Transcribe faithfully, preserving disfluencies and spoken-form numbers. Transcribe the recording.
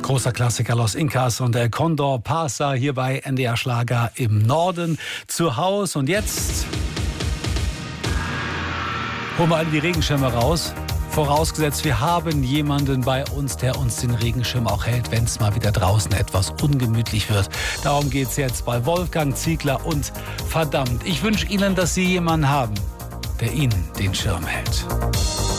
Großer Klassiker Los Incas und El Condor Pasa hier bei N D R Schlager im Norden zu Haus. Und jetzt holen wir alle die Regenschirme raus. Vorausgesetzt, wir haben jemanden bei uns, der uns den Regenschirm auch hält, wenn es mal wieder draußen etwas ungemütlich wird. Darum geht es jetzt bei Wolfgang Ziegler und Verdammt. Ich wünsche Ihnen, dass Sie jemanden haben, der Ihnen den Schirm hält.